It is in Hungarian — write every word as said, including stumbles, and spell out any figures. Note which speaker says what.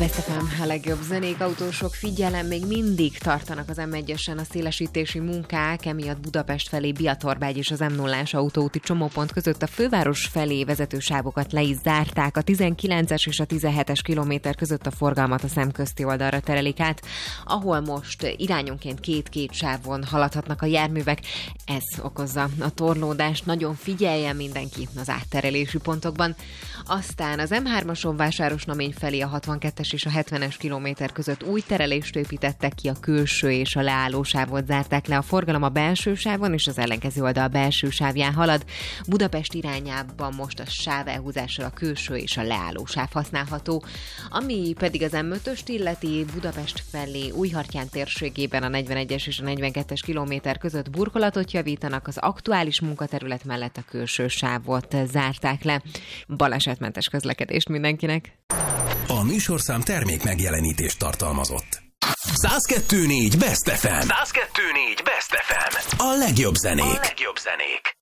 Speaker 1: Best ef em, a legjobb zenék, autósok, figyelem, még mindig tartanak az em egyesen a szélesítési munkák, emiatt Budapest felé Biatorbágy és az em nullás autóúti csomópont között a főváros felé vezető sávokat le is zárták. A tizenkilences és a tizenhetes kilométer között a forgalmat a szemközti oldalra terelik át, ahol most irányonként két-két sávon haladhatnak a járművek. Ez okozza a torlódást, nagyon figyeljen mindenki az átterelési pontokban. Aztán az em hármason Vásárosnamény felé a hatvankettes és a hetvenes kilométer között új terelést építettek ki, a külső és a leálló sávot zárták le, a forgalom a belső sávon és az ellenkező oldal belső sávján halad. Budapest irányában most a sávelhúzással a külső és a leálló sáv használható. Ami pedig az em ötöst illeti, Budapest felé Újhartyán térségében a negyvenegyes és a negyvenkettes kilométer között burkolatot javítanak, az aktuális munkaterület mellett a külső sávot zárták le. Balesetmentes közlekedést mindenkinek!
Speaker 2: A műsorszám termék megjelenítést tartalmazott. száz kettő négy Best ef em. száz kettő négy Best ef em. A legjobb zenék. A legjobb zenék.